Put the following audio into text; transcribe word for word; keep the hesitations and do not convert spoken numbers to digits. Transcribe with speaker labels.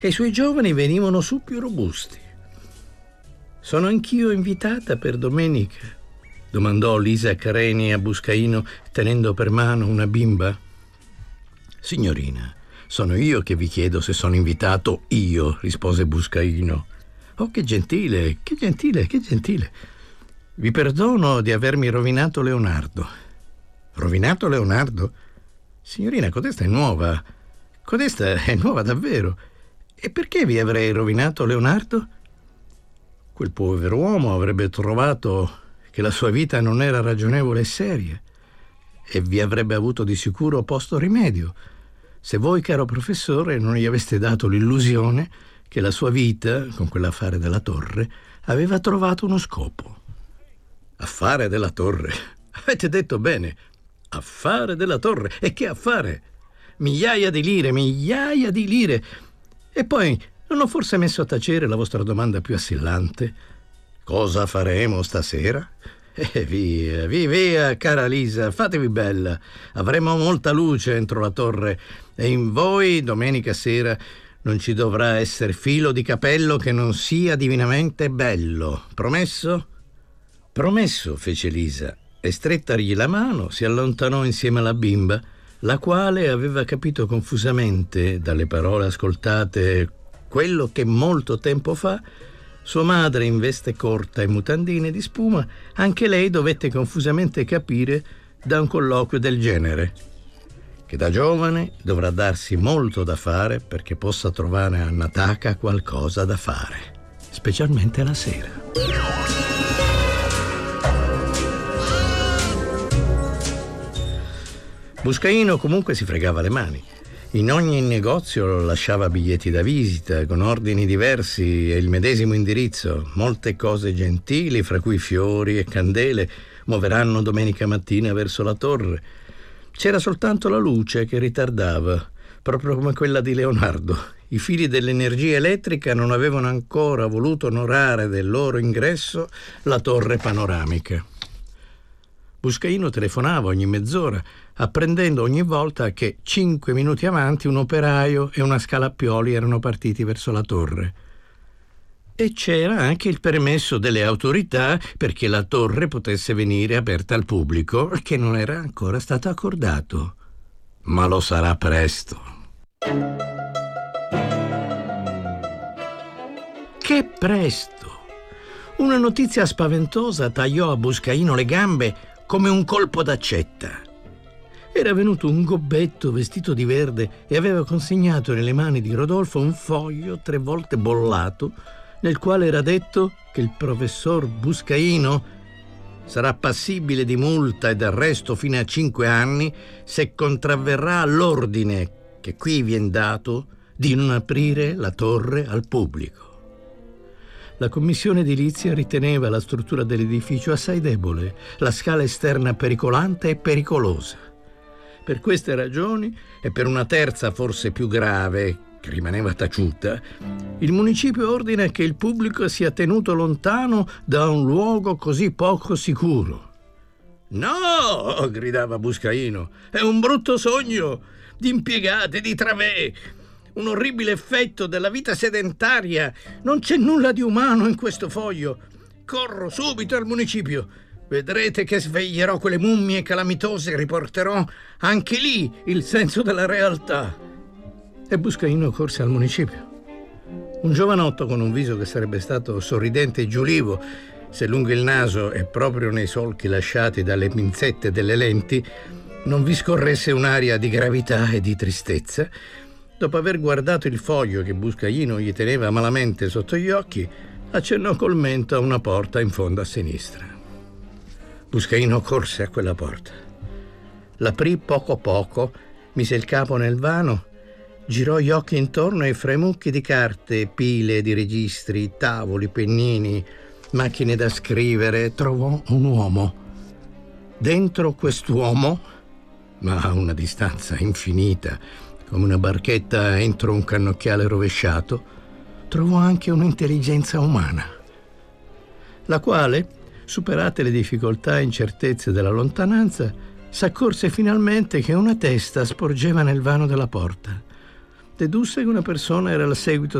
Speaker 1: e i suoi giovani venivano su più robusti. «Sono anch'io invitata per domenica?» domandò Lisa Careni a Buscaino, tenendo per mano una bimba. «Signorina, sono io che vi chiedo se sono invitato io», rispose Buscaino. «Oh, che gentile, che gentile, che gentile. Vi perdono di avermi rovinato Leonardo». «Rovinato Leonardo? Signorina, codesta è nuova. Codesta è nuova davvero. E perché vi avrei rovinato Leonardo?» «Quel povero uomo avrebbe trovato che la sua vita non era ragionevole e seria e vi avrebbe avuto di sicuro posto rimedio se voi, caro professore, non gli aveste dato l'illusione che la sua vita, con quell'affare della torre, aveva trovato uno scopo». «Affare della torre? Avete detto bene. Affare della torre. E che affare? Migliaia di lire, migliaia di lire. E poi non ho forse messo a tacere la vostra domanda più assillante? Cosa faremo stasera?» «Eh, via, via, via, cara Lisa, fatevi bella. Avremo molta luce entro la torre e in voi domenica sera non ci dovrà essere filo di capello che non sia divinamente bello. Promesso?» «Promesso», fece Lisa, e strettagli la mano si allontanò insieme alla bimba, la quale aveva capito confusamente dalle parole ascoltate quello che molto tempo fa sua madre, in veste corta e mutandine di spuma, anche lei dovette confusamente capire da un colloquio del genere, che da giovane dovrà darsi molto da fare perché possa trovare a Nataka qualcosa da fare, specialmente la sera. Buscaino comunque si fregava le mani. In ogni negozio lasciava biglietti da visita con ordini diversi e il medesimo indirizzo. Molte cose gentili, fra cui fiori e candele, muoveranno domenica mattina verso la torre. C'era soltanto la luce che ritardava, proprio come quella di Leonardo. I fili dell'energia elettrica non avevano ancora voluto onorare del loro ingresso la torre panoramica. Buscaino telefonava ogni mezz'ora, apprendendo ogni volta che cinque minuti avanti un operaio e una Scalappioli erano partiti verso la torre. E c'era anche il permesso delle autorità perché la torre potesse venire aperta al pubblico, che non era ancora stato accordato. Ma lo sarà presto. Che presto! Una notizia spaventosa tagliò a Buscaino le gambe come un colpo d'accetta. Era venuto un gobbetto vestito di verde e aveva consegnato nelle mani di Rodolfo un foglio tre volte bollato nel quale era detto che il professor Buscaino sarà passibile di multa ed arresto fino a cinque anni se contravverrà l'ordine che qui vien dato di non aprire la torre al pubblico. La commissione edilizia riteneva la struttura dell'edificio assai debole, la scala esterna pericolante e pericolosa. Per queste ragioni, e per una terza forse più grave, che rimaneva taciuta, il municipio ordina che il pubblico sia tenuto lontano da un luogo così poco sicuro. «No!» gridava Buscaino. «È un brutto sogno di impiegati, di travè, un orribile effetto della vita sedentaria. Non c'è nulla di umano in questo foglio. Corro subito al municipio. Vedrete che sveglierò quelle mummie calamitose e riporterò anche lì il senso della realtà». E Buscaino corse al municipio. Un giovanotto con un viso che sarebbe stato sorridente e giulivo se lungo il naso e proprio nei solchi lasciati dalle pinzette delle lenti non vi scorresse un'aria di gravità e di tristezza. Dopo aver guardato il foglio che Buscaino gli teneva malamente sotto gli occhi, accennò col mento a una porta in fondo a sinistra. Buscaino corse a quella porta. L'aprì poco poco, mise il capo nel vano, girò gli occhi intorno e fra i mucchi di carte, pile di registri, tavoli, pennini, macchine da scrivere, trovò un uomo. Dentro quest'uomo, ma a una distanza infinita, come una barchetta entro un cannocchiale rovesciato, trovò anche un'intelligenza umana, la quale, superate le difficoltà e incertezze della lontananza, s'accorse finalmente che una testa sporgeva nel vano della porta. Dedusse che una persona era al seguito